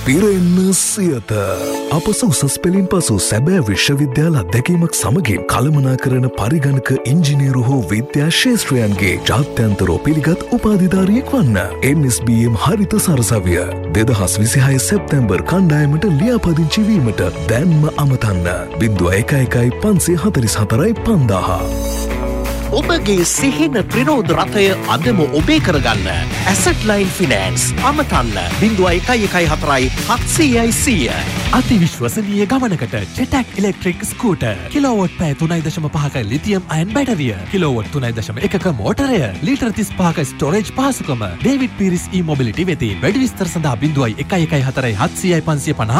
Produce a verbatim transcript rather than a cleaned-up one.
පිරෙන්න සියත අපස උසස් පෙළින් පසු සැබෑ විශ්වවිද්‍යාල අත්දැකීමක් සමගින් කළමනාකරන පරිගණක ඉංජිනේරු හෝ විද්‍යා ශේෂ්ත්‍රයන්ගේ ජාත්‍යන්තරෝ පිළිගත් උපාධිධාරියෙක් වන්න. එම් එස් බී එම් හරිත සරසවිය දෙදහස් විසිහය සැප්තැම්බර් කණ්ඩායමට ලියාපදිංචි වීමට දැන්ම අමතන්න. බිංදුව එක එකයි පන්සිය හතළිස් හතරයි පන්දාහ. ඔබගේ සිහින ප්‍රිනෝද රථය අදම ඔබේ කරගන්න. ඇසට් ලයින් ෆිනෑන්ස් අමතන්න බිංදුව එකයි එකයි හතරයි හත්සීයයි සීය. අති විශ්වසනීය ගමනකට ජෙටැක් ඉලෙක්ට්‍රික් ස්කූටර්. කිලෝවොට් පැය තුනයි දශම පහක ලිතියම් අයන් බැටරිය. කිලෝවොට් තුනයි දශම එකක මෝටරය. ලීටර් තිස් පහක ස්ටෝරේජ් පහසුකම. ඩේවිඩ් පීරිස් ඊ මොබිලිටි වෙතින් වැඩි විස්තර සඳහා බිංදුවයි එකයි එකයි හතරයි හත්සීයයි පන්සිය පනහ